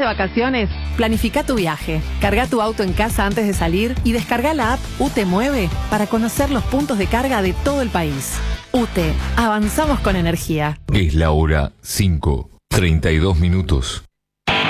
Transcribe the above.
vacaciones? Planifica tu viaje, carga tu auto en casa antes de salir y descarga la app UTE Mueve para conocer los puntos de carga de todo el país. UTE, avanzamos con energía. Es la hora 5:32.